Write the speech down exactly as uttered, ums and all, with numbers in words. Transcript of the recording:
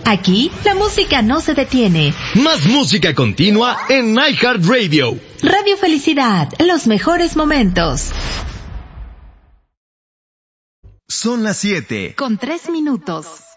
Aquí, la música no se detiene. Más música continua en iHeartRadio. Radio Felicidad, los mejores momentos. Son las siete. Con tres minutos.